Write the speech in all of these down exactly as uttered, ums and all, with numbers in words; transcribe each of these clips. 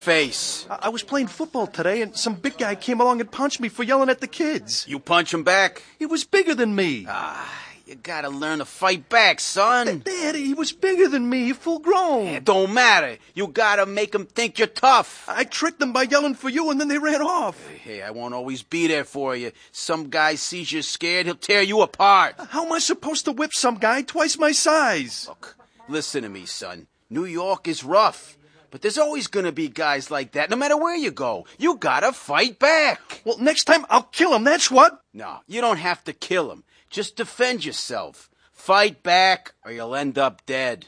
face. I, I was playing football today, and some big guy came along and punched me for yelling at the kids. You punch him back? He was bigger than me. Ah, you gotta learn to fight back, son. Daddy, he was bigger than me, full grown. It don't matter. You gotta make him think you're tough. I tricked them by yelling for you, and then they ran off. Hey, I won't always be there for you. Some guy sees you scared, he'll tear you apart. How am I supposed to whip some guy twice my size? Look, listen to me, son. New York is rough. But there's always gonna be guys like that, no matter where you go. You gotta fight back. Well, next time I'll kill him, that's what. No, you don't have to kill him. Just defend yourself. Fight back, or you'll end up dead.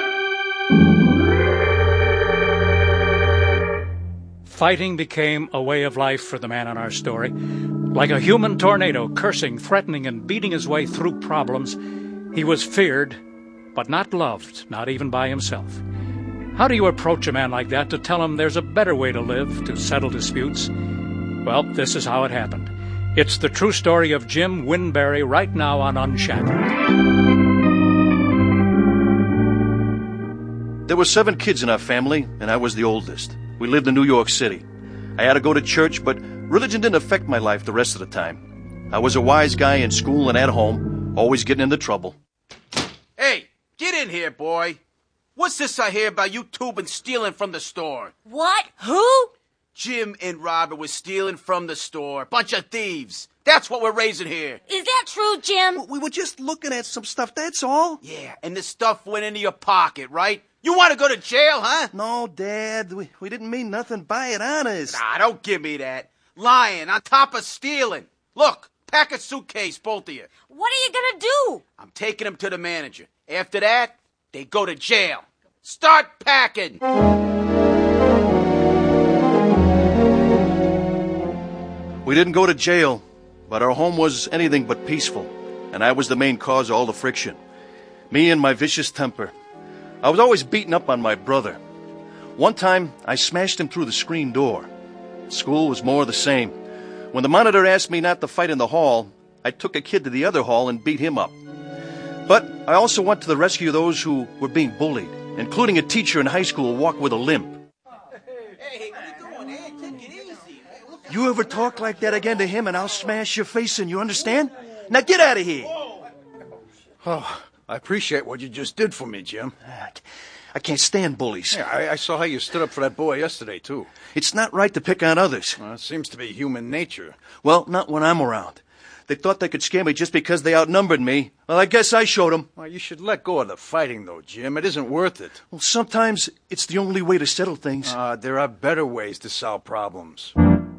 Fighting became a way of life for the man in our story. Like a human tornado, cursing, threatening, and beating his way through problems, he was feared, but not loved, not even by himself. How do you approach a man like that to tell him there's a better way to live, to settle disputes? Well, this is how it happened. It's the true story of Jim Winberry right now on Unshackled. There were seven kids in our family, and I was the oldest. We lived in New York City. I had to go to church, but religion didn't affect my life the rest of the time. I was a wise guy in school and at home, always getting into trouble. Hey, get in here, boy. What's this I hear about you two been stealing from the store? What? Who? Jim and Robert were stealing from the store. Bunch of thieves. That's what we're raising here. Is that true, Jim? We were just looking at some stuff, that's all. Yeah, and the stuff went into your pocket, right? You want to go to jail, huh? No, Dad. We, we didn't mean nothing by it, honest. Nah, don't give me that. Lying on top of stealing. Look, pack a suitcase, both of you. What are you gonna do? I'm taking them to the manager. After that, they go to jail. Start packing. We didn't go to jail, but our home was anything but peaceful, and I was the main cause of all the friction. Me and my vicious temper. I was always beating up on my brother. One time, I smashed him through the screen door. School was more of the same. When the monitor asked me not to fight in the hall, I took a kid to the other hall and beat him up. But I also went to the rescue of those who were being bullied, including a teacher in high school who walked with a limp. Hey, what are you doing, man? Take it easy. You ever talk like that again to him and I'll smash your face in, you understand? Now get out of here. Oh, I appreciate what you just did for me, Jim. I can't stand bullies. Yeah, I, I saw how you stood up for that boy yesterday, too. It's not right to pick on others. Well, it seems to be human nature. Well, not when I'm around. They thought they could scare me just because they outnumbered me. Well, I guess I showed them. Well, you should let go of the fighting, though, Jim. It isn't worth it. Well, sometimes it's the only way to settle things. Uh, there are better ways to solve problems.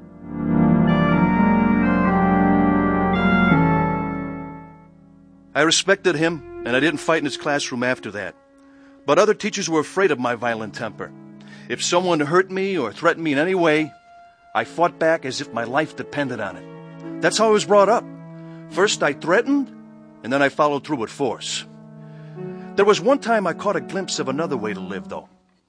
I respected him, and I didn't fight in his classroom after that. But other teachers were afraid of my violent temper. If someone hurt me or threatened me in any way, I fought back as if my life depended on it. That's how I was brought up. First I threatened, and then I followed through with force. There was one time I caught a glimpse of another way to live, though.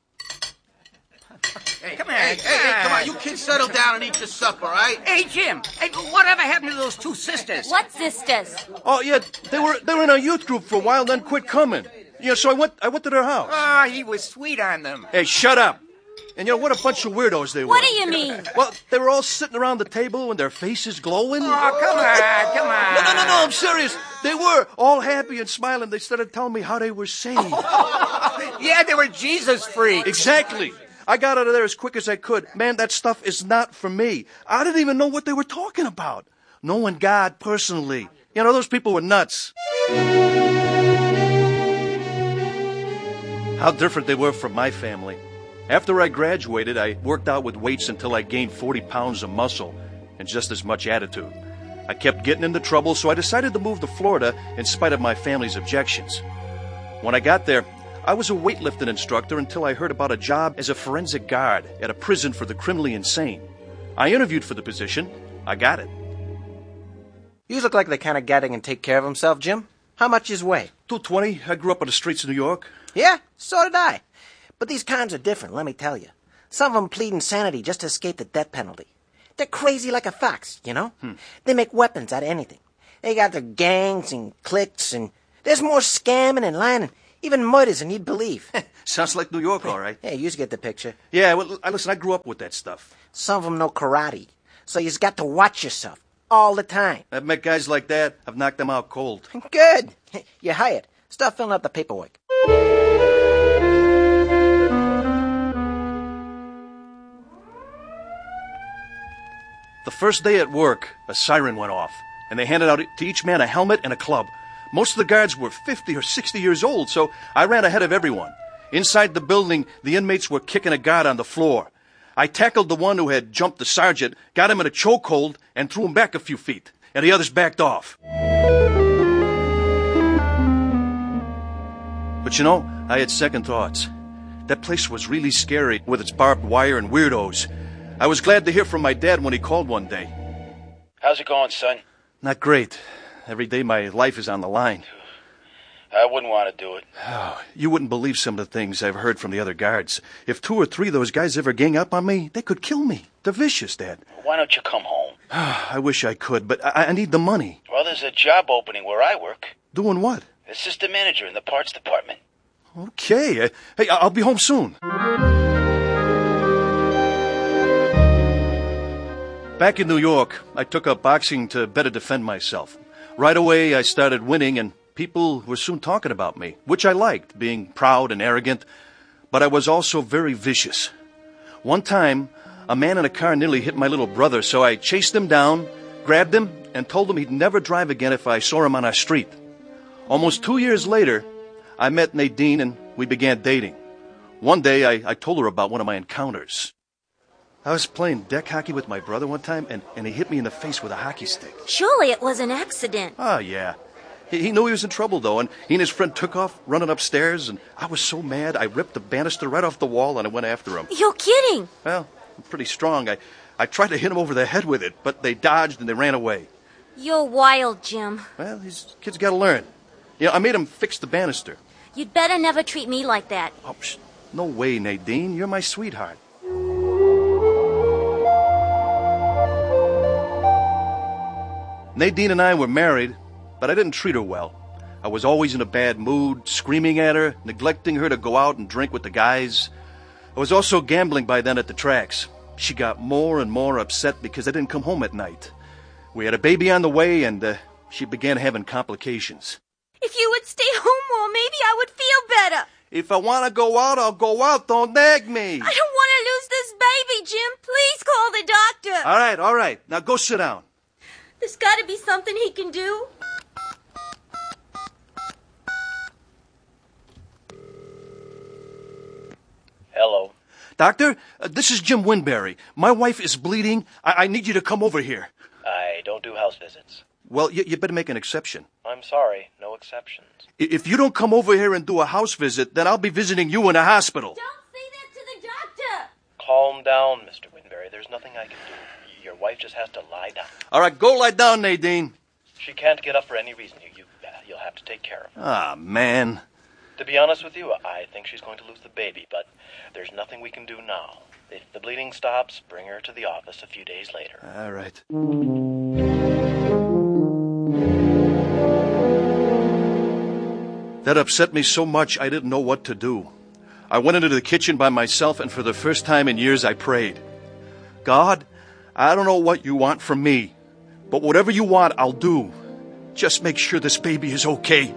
Hey, come on. Hey, hey, hey, come on. You kids settle down and eat your supper, all right? Hey, Jim. Hey, whatever happened to those two sisters? What sisters? Oh, yeah, they were they were in our youth group for a while, then quit coming. Yeah, so I went I went to their house. Ah, oh, he was sweet on them. Hey, shut up. And, you know, what a bunch of weirdos they were. What do you mean? Well, they were all sitting around the table and their faces glowing. Oh, come on, come on. No, no, no, no, I'm serious. They were all happy and smiling. They started telling me how they were saved. Yeah, they were Jesus freaks. Exactly. I got out of there as quick as I could. Man, that stuff is not for me. I didn't even know what they were talking about. Knowing God personally. You know, those people were nuts. How different they were from my family. After I graduated, I worked out with weights until I gained forty pounds of muscle and just as much attitude. I kept getting into trouble, so I decided to move to Florida in spite of my family's objections. When I got there, I was a weightlifting instructor until I heard about a job as a forensic guard at a prison for the criminally insane. I interviewed for the position. I got it. You look like the kind of guy that can take care of himself, Jim. How much is weight? two twenty. I grew up on the streets of New York. Yeah, so did I. But these cons are different, let me tell you. Some of them plead insanity just to escape the death penalty. They're crazy like a fox, you know? Hmm. They make weapons out of anything. They got their gangs and cliques, and there's more scamming and lying. Even murders and you'd believe. Sounds like New York, all right. Hey, you get the picture. Yeah, well, listen, I grew up with that stuff. Some of them know karate. So you's got to watch yourself all the time. I've met guys like that. I've knocked them out cold. Good. You're hired. Start filling out the paperwork. The first day at work, a siren went off, and they handed out to each man a helmet and a club. Most of the guards were fifty or sixty years old, so I ran ahead of everyone. Inside the building, the inmates were kicking a guard on the floor. I tackled the one who had jumped the sergeant, got him in a chokehold, and threw him back a few feet, and the others backed off. But you know, I had second thoughts. That place was really scary with its barbed wire and weirdos. I was glad to hear from my dad when he called one day. How's it going, son? Not great. Every day my life is on the line. I wouldn't want to do it. Oh, you wouldn't believe some of the things I've heard from the other guards. If two or three of those guys ever gang up on me, they could kill me. They're vicious, Dad. Why don't you come home? I wish I could, but I, I need the money. Well, there's a job opening where I work. Doing what? Assistant manager in the parts department. Okay. Uh, hey, I'll be home soon. Back in New York, I took up boxing to better defend myself. Right away, I started winning, and people were soon talking about me, which I liked, being proud and arrogant, but I was also very vicious. One time, a man in a car nearly hit my little brother, so I chased him down, grabbed him, and told him he'd never drive again if I saw him on our street. Almost two years later, I met Nadine and we began dating. One day, I, I told her about one of my encounters. I was playing deck hockey with my brother one time, and, and he hit me in the face with a hockey stick. Surely it was an accident. Oh, yeah. He, he knew he was in trouble, though, and he and his friend took off, running upstairs, and I was so mad, I ripped the banister right off the wall, and I went after him. You're kidding. Well, I'm pretty strong. I, I tried to hit him over the head with it, but they dodged and they ran away. You're wild, Jim. Well, these kids got to learn. You know, I made him fix the banister. You'd better never treat me like that. Oh, psh, no way, Nadine. You're my sweetheart. Nadine and I were married, but I didn't treat her well. I was always in a bad mood, screaming at her, neglecting her to go out and drink with the guys. I was also gambling by then at the tracks. She got more and more upset because I didn't come home at night. We had a baby on the way, and uh, she began having complications. If you would stay home more, maybe I would feel better. If I want to go out, I'll go out. Don't nag me. I don't want to lose this baby, Jim. Please call the doctor. All right, all right. Now go sit down. There's got to be something he can do. Hello. Doctor, uh, this is Jim Winberry. My wife is bleeding. I, I need you to come over here. I don't do house visits. Well, you, you better make an exception. I'm sorry, no exceptions. I- If you don't come over here and do a house visit, then I'll be visiting you in a hospital. Don't say that to the doctor. Calm down, Mister Winberry. There's nothing I can do. Your wife just has to lie down. All right, go lie down, Nadine. She can't get up for any reason. You, you, uh, you'll have to take care of her. Ah, man. To be honest with you, I think she's going to lose the baby, but there's nothing we can do now. If the bleeding stops, bring her to the office a few days later. All right. That upset me so much I didn't know what to do. I went into the kitchen by myself, and for the first time in years I prayed. God, I don't know what you want from me, but whatever you want, I'll do. Just make sure this baby is okay.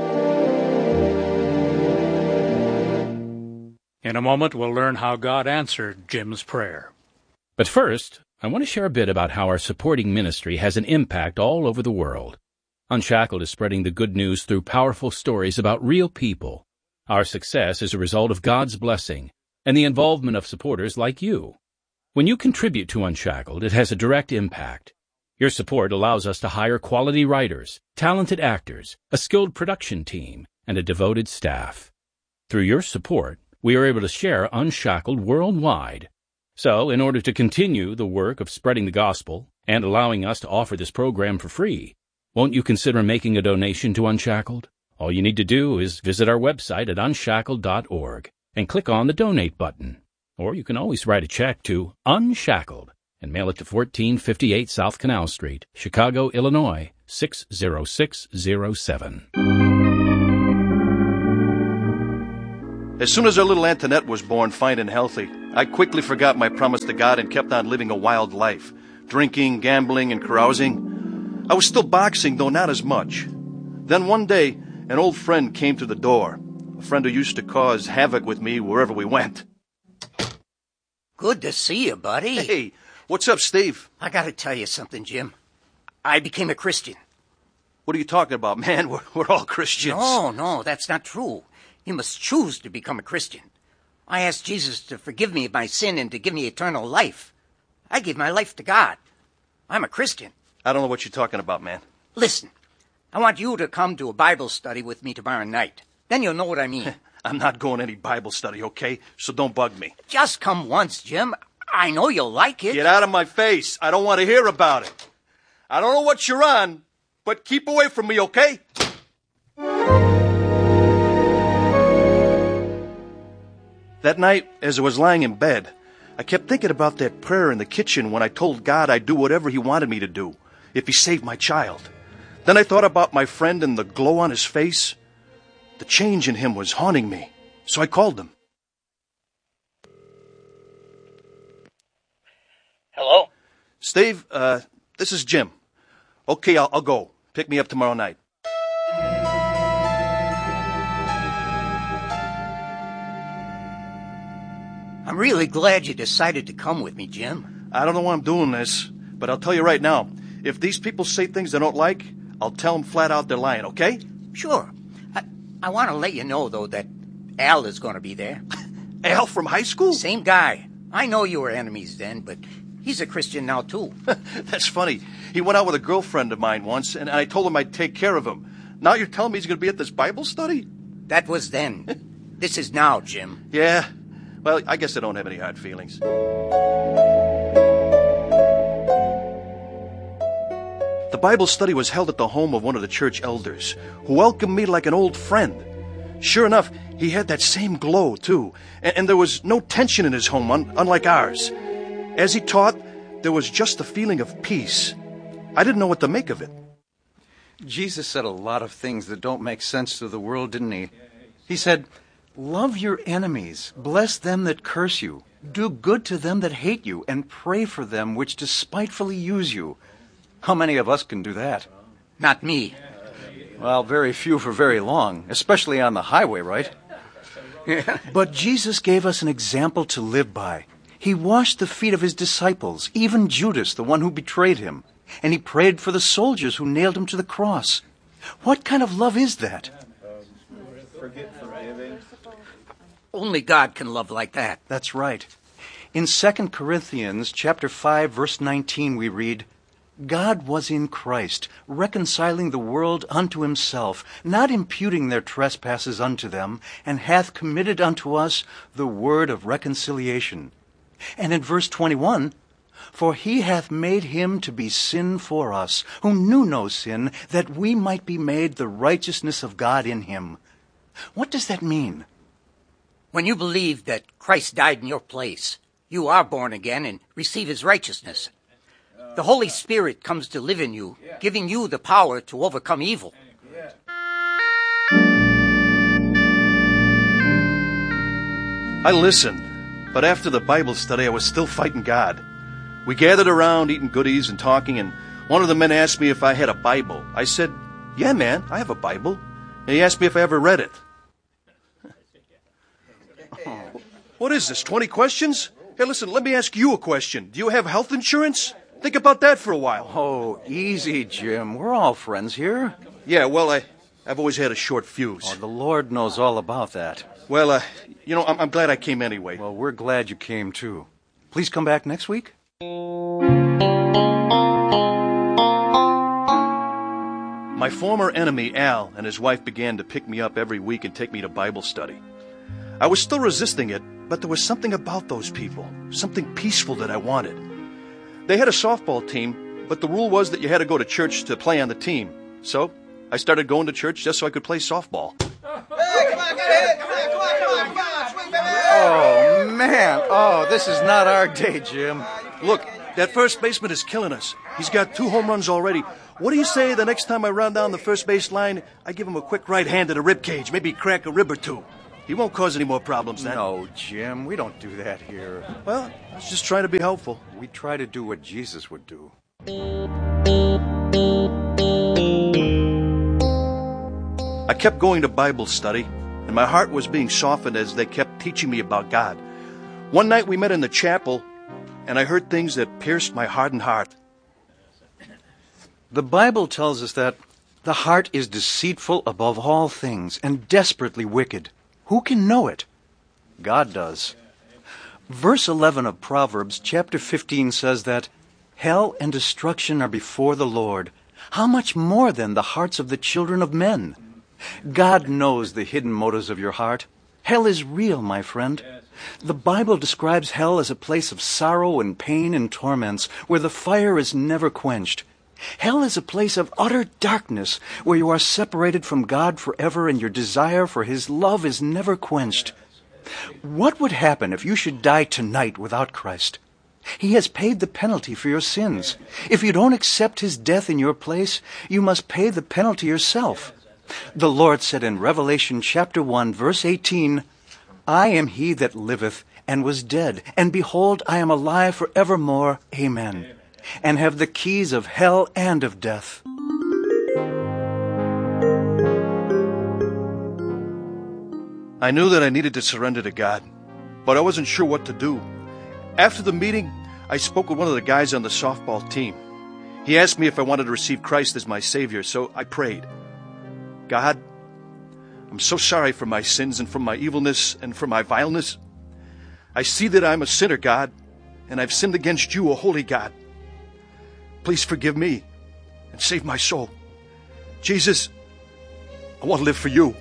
In a moment, we'll learn how God answered Jim's prayer. But first, I want to share a bit about how our supporting ministry has an impact all over the world. Unshackled is spreading the good news through powerful stories about real people. Our success is a result of God's blessing and the involvement of supporters like you. When you contribute to Unshackled, it has a direct impact. Your support allows us to hire quality writers, talented actors, a skilled production team, and a devoted staff. Through your support, we are able to share Unshackled worldwide. So, in order to continue the work of spreading the gospel and allowing us to offer this program for free, won't you consider making a donation to Unshackled? All you need to do is visit our website at unshackled dot org and click on the Donate button. Or you can always write a check to Unshackled and mail it to fourteen fifty-eight South Canal Street, Chicago, Illinois, six zero six zero seven. As soon as our little Antoinette was born fine and healthy, I quickly forgot my promise to God and kept on living a wild life, drinking, gambling, and carousing. I was still boxing, though not as much. Then one day, an old friend came to the door, a friend who used to cause havoc with me wherever we went. Good to see you, buddy. Hey, what's up, Steve? I gotta tell you something, Jim. I became a Christian. What are you talking about, man? We're, we're all Christians. No, no, that's not true. You must choose to become a Christian. I asked Jesus to forgive me of my sin and to give me eternal life. I gave my life to God. I'm a Christian. I don't know what you're talking about, man. Listen, I want you to come to a Bible study with me tomorrow night. Then you'll know what I mean. I'm not going to any Bible study, okay? So don't bug me. Just come once, Jim. I know you'll like it. Get out of my face. I don't want to hear about it. I don't know what you're on, but keep away from me, okay? That night, as I was lying in bed, I kept thinking about that prayer in the kitchen when I told God I'd do whatever he wanted me to do, if he saved my child. Then I thought about my friend and the glow on his face. The change in him was haunting me, so I called him. Hello? Steve, uh, this is Jim. Okay, I'll, I'll go. Pick me up tomorrow night. I'm really glad you decided to come with me, Jim. I don't know why I'm doing this, but I'll tell you right now, if these people say things they don't like, I'll tell them flat out they're lying, okay? Sure. I, I want to let you know, though, that Al is going to be there. Al from high school? Same guy. I know you were enemies then, but he's a Christian now, too. That's funny. He went out with a girlfriend of mine once, and I told him I'd take care of him. Now you're telling me he's going to be at this Bible study? That was then. This is now, Jim. Yeah. Well, I guess I don't have any hard feelings. The Bible study was held at the home of one of the church elders, who welcomed me like an old friend. Sure enough, he had that same glow, too, and, and there was no tension in his home, un- unlike ours. As he taught, there was just a feeling of peace. I didn't know what to make of it. Jesus said a lot of things that don't make sense to the world, didn't he? He said, "Love your enemies, bless them that curse you, do good to them that hate you, and pray for them which despitefully use you." How many of us can do that? Not me. Well, very few for very long, especially on the highway, right? But Jesus gave us an example to live by. He washed the feet of his disciples, even Judas, the one who betrayed him. And he prayed for the soldiers who nailed him to the cross. What kind of love is that? Only God can love like that. That's right. In Second Corinthians chapter five, verse nineteen, we read, "God was in Christ, reconciling the world unto himself, not imputing their trespasses unto them, and hath committed unto us the word of reconciliation." And in verse twenty-one, "For he hath made him to be sin for us, who knew no sin, that we might be made the righteousness of God in him." What does that mean? When you believe that Christ died in your place, you are born again and receive his righteousness. The Holy Spirit comes to live in you, giving you the power to overcome evil. I listened, but after the Bible study, I was still fighting God. We gathered around eating goodies and talking, and one of the men asked me if I had a Bible. I said, "Yeah, man, I have a Bible." And he asked me if I ever read it. What is this, twenty questions? Hey, listen, let me ask you a question. Do you have health insurance? Think about that for a while. Oh, easy, Jim. We're all friends here. Yeah, well, I, I've always had a short fuse. Oh, the Lord knows all about that. Well, uh, you know, I'm, I'm glad I came anyway. Well, we're glad you came, too. Please come back next week. My former enemy, Al, and his wife began to pick me up every week and take me to Bible study. I was still resisting it, but there was something about those people, something peaceful that I wanted. They had a softball team, but the rule was that you had to go to church to play on the team. So I started going to church just so I could play softball. Oh, man. Oh, this is not our day, Jim. Look, that first baseman is killing us. He's got two home runs already. What do you say the next time I run down the first base line, I give him a quick right hand to the rib cage, maybe crack a rib or two? He won't cause any more problems then. No, Jim, we don't do that here. Well, I was just trying to be helpful. We try to do what Jesus would do. I kept going to Bible study, and my heart was being softened as they kept teaching me about God. One night we met in the chapel, and I heard things that pierced my hardened heart. The Bible tells us that the heart is deceitful above all things and desperately wicked. Who can know it? God does. Verse eleven of Proverbs chapter fifteen says that hell and destruction are before the Lord. How much more then the hearts of the children of men? God knows the hidden motives of your heart. Hell is real, my friend. The Bible describes hell as a place of sorrow and pain and torments, where the fire is never quenched. Hell is a place of utter darkness, where you are separated from God forever and your desire for His love is never quenched. What would happen if you should die tonight without Christ? He has paid the penalty for your sins. If you don't accept His death in your place, you must pay the penalty yourself. The Lord said in Revelation chapter one, verse eighteen, I am He that liveth and was dead, and behold, I am alive forevermore. Amen. And have the keys of hell and of death. I knew that I needed to surrender to God, but I wasn't sure what to do. After the meeting, I spoke with one of the guys on the softball team. He asked me if I wanted to receive Christ as my Savior, so I prayed. God, I'm so sorry for my sins and for my evilness and for my vileness. I see that I'm a sinner, God, and I've sinned against you, a holy God. Please forgive me and save my soul. Jesus, I want to live for you.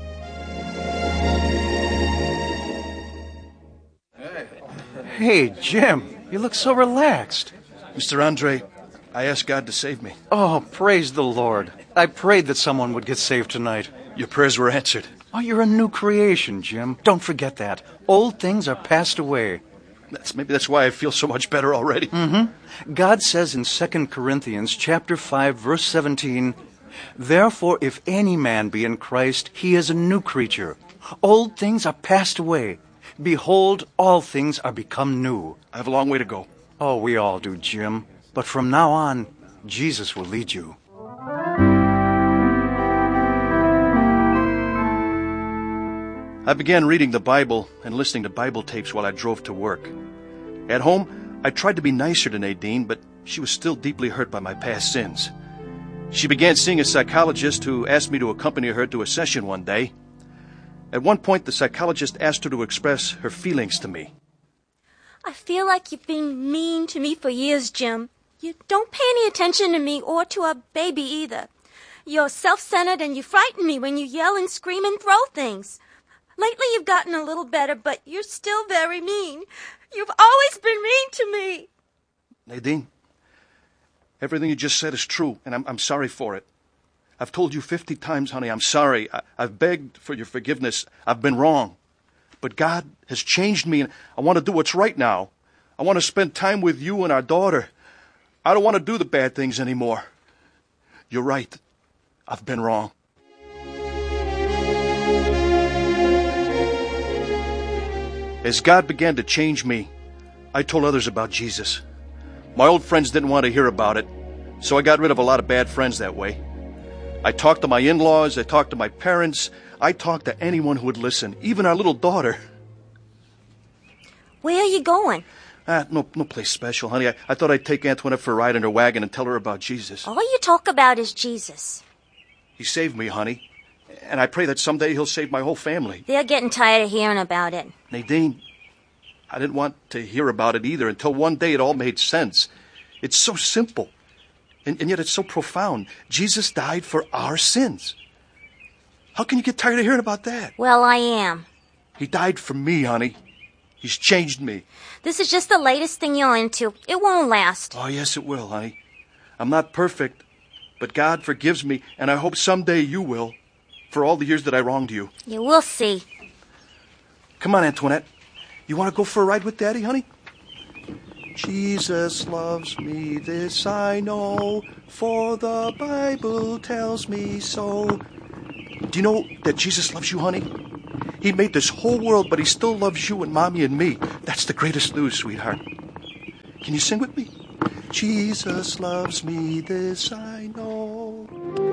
Hey, Jim, you look so relaxed. Mister Andre, I asked God to save me. Oh, praise the Lord. I prayed that someone would get saved tonight. Your prayers were answered. Oh, you're a new creation, Jim. Don't forget that. Old things are passed away. That's, maybe that's why I feel so much better already. Mm-hmm. God says in Second Corinthians chapter five, verse seventeen, Therefore, if any man be in Christ, he is a new creature. Old things are passed away. Behold, all things are become new. I have a long way to go. Oh, we all do, Jim. But from now on, Jesus will lead you. I began reading the Bible and listening to Bible tapes while I drove to work. At home, I tried to be nicer to Nadine, but she was still deeply hurt by my past sins. She began seeing a psychologist who asked me to accompany her to a session one day. At one point, the psychologist asked her to express her feelings to me. I feel like you've been mean to me for years, Jim. You don't pay any attention to me or to our baby either. You're self-centered and you frighten me when you yell and scream and throw things. Lately you've gotten a little better, but you're still very mean. You've always been mean to me. Nadine, everything you just said is true, and I'm, I'm sorry for it. I've told you fifty times, honey, I'm sorry. I, I've begged for your forgiveness. I've been wrong. But God has changed me, and I want to do what's right now. I want to spend time with you and our daughter. I don't want to do the bad things anymore. You're right. I've been wrong. As God began to change me, I told others about Jesus. My old friends didn't want to hear about it, so I got rid of a lot of bad friends that way. I talked to my in-laws, I talked to my parents, I talked to anyone who would listen, even our little daughter. Where are you going? Ah, no, no place special, honey. I, I thought I'd take Antoinette for a ride in her wagon and tell her about Jesus. All you talk about is Jesus. He saved me, honey. And I pray that someday he'll save my whole family. They're getting tired of hearing about it. Nadine, I didn't want to hear about it either until one day it all made sense. It's so simple. And, and yet it's so profound. Jesus died for our sins. How can you get tired of hearing about that? Well, I am. He died for me, honey. He's changed me. This is just the latest thing you're into. It won't last. Oh, yes, it will, honey. I'm not perfect, but God forgives me, and I hope someday you will, for all the years that I wronged you. You will see. Come on, Antoinette. You want to go for a ride with Daddy, honey? Jesus loves me, this I know, for the Bible tells me so. Do you know that Jesus loves you, honey? He made this whole world, but he still loves you and Mommy and me. That's the greatest news, sweetheart. Can you sing with me? Jesus loves me, this I know.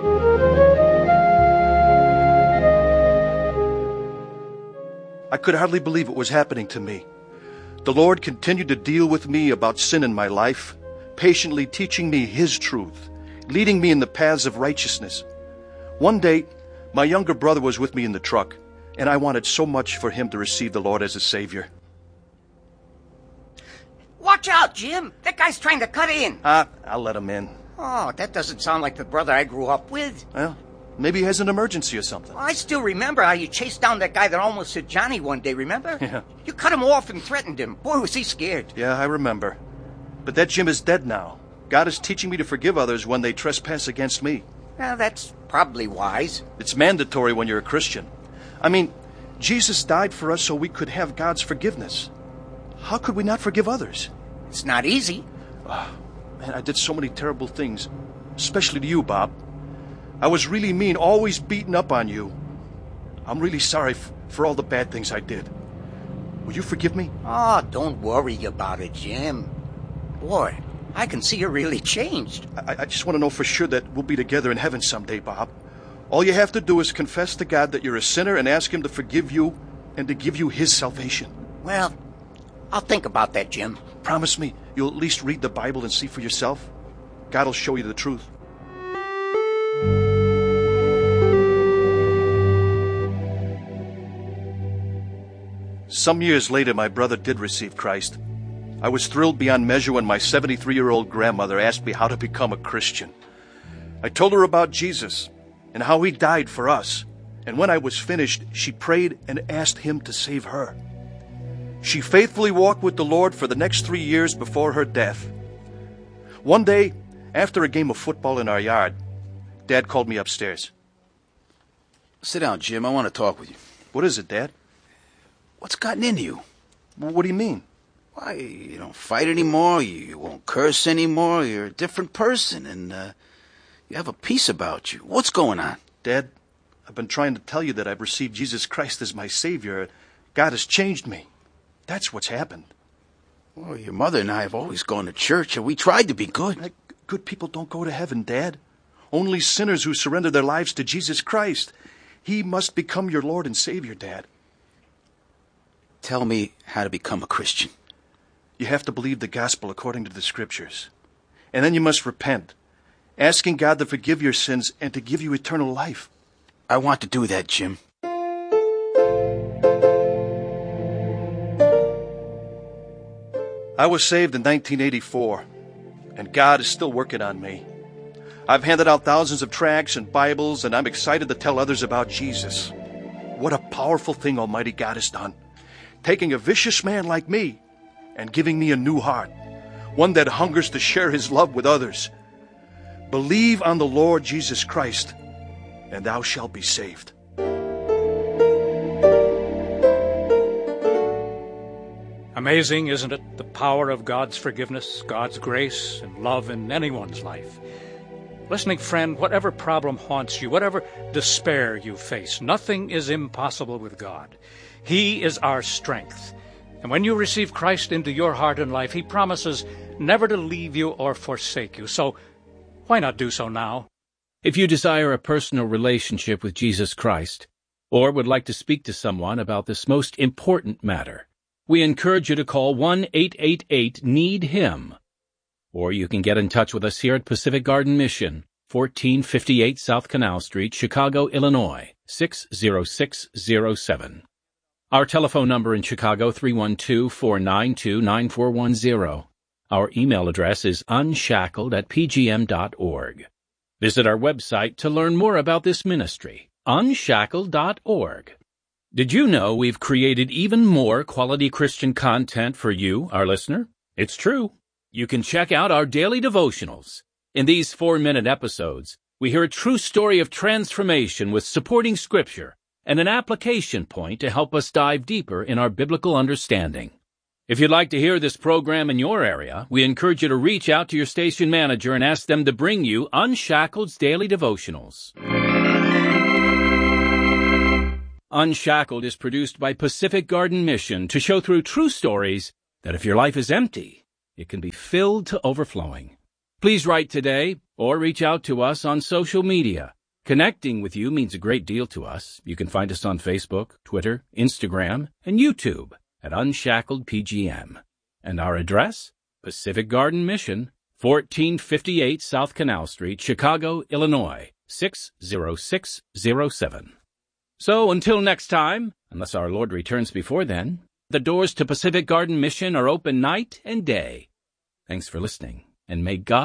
I could hardly believe it was happening to me. The Lord continued to deal with me about sin in my life, patiently teaching me His truth, leading me in the paths of righteousness. One day, my younger brother was with me in the truck, and I wanted so much for him to receive the Lord as a Savior. Watch out, Jim. That guy's trying to cut in. Ah, I'll let him in. Oh, that doesn't sound like the brother I grew up with. Well, maybe he has an emergency or something. I still remember how you chased down that guy that almost hit Johnny one day, remember? Yeah. You cut him off and threatened him. Boy, was he scared. Yeah, I remember. But that Jim is dead now. God is teaching me to forgive others when they trespass against me. Well, that's probably wise. It's mandatory when you're a Christian. I mean, Jesus died for us so we could have God's forgiveness. How could we not forgive others? It's not easy. Oh, man, I did so many terrible things, especially to you, Bob. I was really mean, always beating up on you. I'm really sorry f- for all the bad things I did. Will you forgive me? Oh, don't worry about it, Jim. Boy, I can see you're really changed. I, I just want to know for sure that we'll be together in heaven someday, Bob. All you have to do is confess to God that you're a sinner and ask Him to forgive you and to give you His salvation. Well, I'll think about that, Jim. Promise me you'll at least read the Bible and see for yourself. God will show you the truth. Some years later, my brother did receive Christ. I was thrilled beyond measure when my seventy-three-year-old grandmother asked me how to become a Christian. I told her about Jesus and how He died for us. And when I was finished, she prayed and asked Him to save her. She faithfully walked with the Lord for the next three years before her death. One day, after a game of football in our yard, Dad called me upstairs. Sit down, Jim. I want to talk with you. What is it, Dad? What's gotten into you? What do you mean? Why, you don't fight anymore, you won't curse anymore, you're a different person, and uh, you have a peace about you. What's going on? Dad, I've been trying to tell you that I've received Jesus Christ as my Savior. God has changed me. That's what's happened. Well, your mother and I have always gone to church, and we tried to be good. Like, good people don't go to heaven, Dad. Only sinners who surrender their lives to Jesus Christ. He must become your Lord and Savior, Dad. Tell me how to become a Christian. You have to believe the gospel according to the Scriptures. And then you must repent, asking God to forgive your sins and to give you eternal life. I want to do that, Jim. I was saved in nineteen eighty-four, and God is still working on me. I've handed out thousands of tracts and Bibles, and I'm excited to tell others about Jesus. What a powerful thing Almighty God has done, taking a vicious man like me and giving me a new heart, one that hungers to share His love with others. Believe on the Lord Jesus Christ, and thou shalt be saved. Amazing, isn't it? The power of God's forgiveness, God's grace, and love in anyone's life. Listening friend, whatever problem haunts you, whatever despair you face, nothing is impossible with God. He is our strength. And when you receive Christ into your heart and life, He promises never to leave you or forsake you. So why not do so now? If you desire a personal relationship with Jesus Christ, or would like to speak to someone about this most important matter, we encourage you to call one eight eight eight need him. Or you can get in touch with us here at Pacific Garden Mission, fourteen fifty-eight South Canal Street, Chicago, Illinois, six zero six zero seven. Our telephone number in Chicago, three one two, four nine two, nine four one zero. Our email address is unshackled at p g m dot org. Visit our website to learn more about this ministry, unshackled dot org. Did you know we've created even more quality Christian content for you, our listener? It's true. You can check out our daily devotionals. In these four-minute episodes, we hear a true story of transformation with supporting scripture and an application point to help us dive deeper in our biblical understanding. If you'd like to hear this program in your area, we encourage you to reach out to your station manager and ask them to bring you Unshackled's Daily Devotionals. Unshackled is produced by Pacific Garden Mission to show through true stories that if your life is empty, it can be filled to overflowing. Please write today or reach out to us on social media. Connecting with you means a great deal to us. You can find us on Facebook, Twitter, Instagram, and YouTube at Unshackled P G M. And our address? Pacific Garden Mission, fourteen fifty-eight South Canal Street, Chicago, Illinois, six zero six zero seven. So until next time, unless our Lord returns before then, the doors to Pacific Garden Mission are open night and day. Thanks for listening, and may God